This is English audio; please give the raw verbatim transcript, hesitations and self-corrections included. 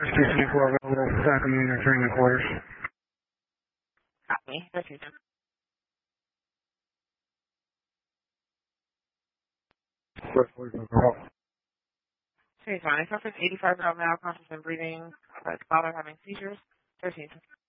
Station four available for backup unit training quarters. Copy. thirteen. Three twenty. Suffers eighty-five year old male, conscious and breathing, but father having seizures. thirteen.